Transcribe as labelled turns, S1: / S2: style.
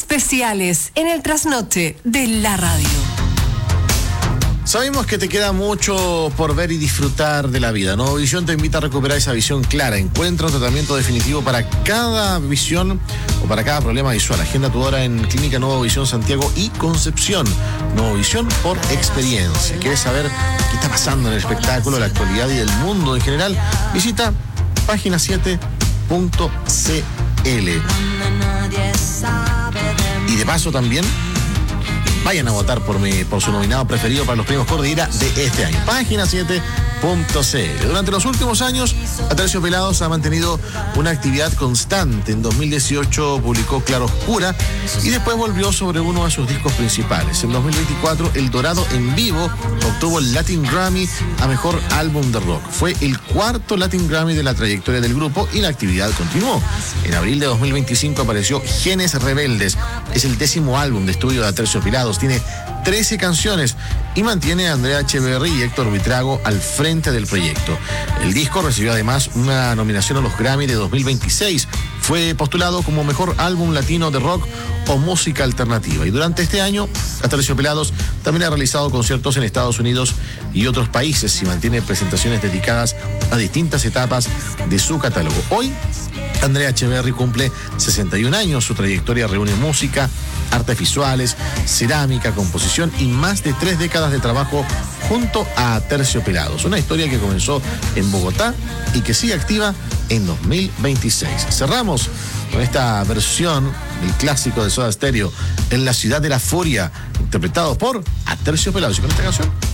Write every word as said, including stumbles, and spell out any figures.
S1: especiales en el trasnoche de la radio.
S2: Sabemos que te queda mucho por ver y disfrutar de la vida. Nueva Visión te invita a recuperar esa visión clara. Encuentra un tratamiento definitivo para cada visión o para cada problema visual. Agenda tu hora en Clínica Nueva Visión Santiago y Concepción. Nueva Visión por experiencia. ¿Quieres saber qué está pasando en el espectáculo, la actualidad y del mundo en general? Visita página siete punto c l. Y de paso también, vayan a votar por, mi, por su nominado preferido para los premios Cordillera de este año. Página siete punto c l. Durante los últimos años, Aterciopelados ha mantenido una actividad constante. En dos mil dieciocho publicó Claro Oscura y después volvió sobre uno de sus discos principales. En dos mil veinticuatro, El Dorado en Vivo obtuvo el Latin Grammy a Mejor Álbum de Rock. Fue el cuarto Latin Grammy de la trayectoria del grupo y la actividad continuó. En abril de dos mil veinticinco apareció Genes Rebeldes. Es el décimo álbum de estudio de Aterciopelados. Tiene trece canciones y mantiene a Andrea Echeverry y Héctor Buitrago al frente del proyecto. El disco recibió además una nominación a los Grammy de dos mil veintiséis. Fue postulado como Mejor Álbum Latino de Rock o Música Alternativa. Y durante este año, Aterciopelados también ha realizado conciertos en Estados Unidos y otros países y mantiene presentaciones dedicadas a distintas etapas de su catálogo. Hoy, Andrea Echeverry cumple sesenta y un años. Su trayectoria reúne música, artes visuales, cerámica, composición y más de tres décadas de trabajo junto a Aterciopelados. Una historia que comenzó en Bogotá y que sigue activa en dos mil veintiséis. Cerramos con esta versión del clásico de Soda Stereo, En la Ciudad de la Furia, interpretado por Aterciopelados. Y con esta canción